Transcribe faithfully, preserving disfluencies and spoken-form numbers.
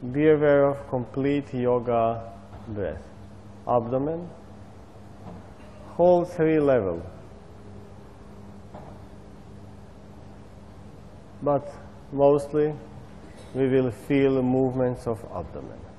be aware of complete yoga breath. Abdomen, hold three level, but mostly we will feel movements of abdomen.